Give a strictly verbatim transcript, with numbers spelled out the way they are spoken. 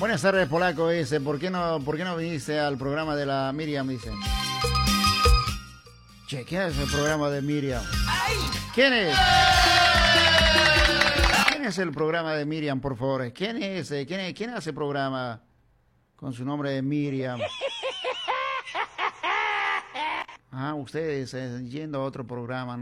Buenas tardes, Polaco, dice, ¿por qué no, por qué no viniste al programa de la Miriam? Dice. Che, ¿quién es el programa de Miriam? ¿Quién es? ¿Quién es el programa de Miriam, por favor? ¿Quién es? ¿Quién, es? ¿Quién hace programa con su nombre de Miriam? Ah, ustedes eh, yendo a otro programa, ¿no?